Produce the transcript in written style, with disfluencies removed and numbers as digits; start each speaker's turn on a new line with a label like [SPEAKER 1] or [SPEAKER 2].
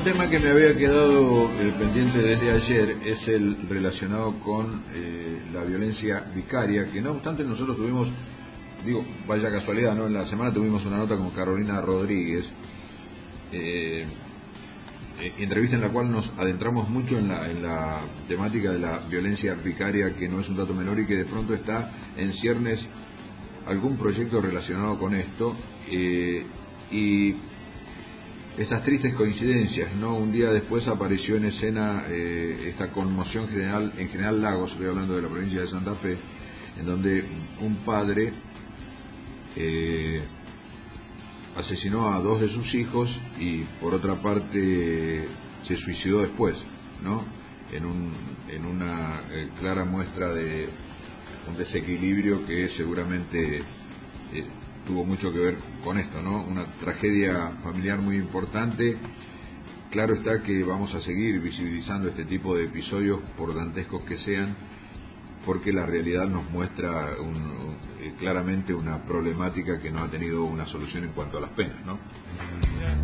[SPEAKER 1] un tema que me había quedado pendiente desde ayer es el relacionado con la violencia vicaria, que no obstante nosotros tuvimos, digo, vaya casualidad, ¿no? En la semana tuvimos una nota con Carolina Rodríguez, entrevista en la cual nos adentramos mucho en la temática de la violencia vicaria, que no es un dato menor y que de pronto está en ciernes algún proyecto relacionado con esto, y estas tristes coincidencias, ¿no? Un día después apareció en escena esta conmoción general en General Lagos, estoy hablando de la provincia de Santa Fe, en donde un padre asesinó a 2 de sus hijos y por otra parte se suicidó después, ¿no? En una clara muestra de un desequilibrio que seguramente tuvo mucho que ver con esto, ¿no? Una tragedia familiar muy importante. Claro está que vamos a seguir visibilizando este tipo de episodios, por dantescos que sean, porque la realidad nos muestra claramente una problemática que no ha tenido una solución en cuanto a las penas, ¿no?